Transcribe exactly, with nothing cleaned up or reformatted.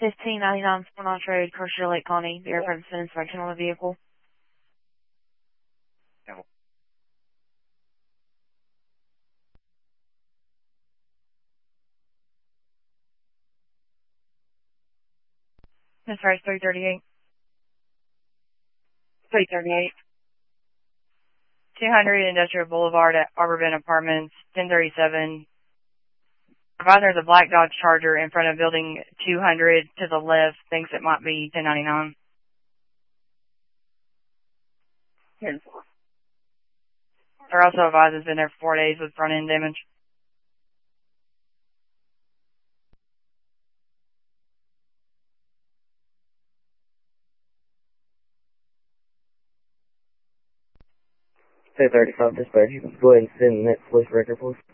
fifteen ninety-nine Fort Knox Road, Kershaw Lake County. The aircraft has been inspection on the vehicle. That's right, three thirty-eight. three thirty-eight. two hundred Industrial Boulevard at Arbor Bend Apartments, ten thirty-seven. Providing there's a black Dodge Charger in front of building two hundred to the left, thinks it might be ten ninety-nine. ten four. They're also advised it's been there for four days with front end damage. two thirty-five dispatch, you can go ahead and send the next police record, please.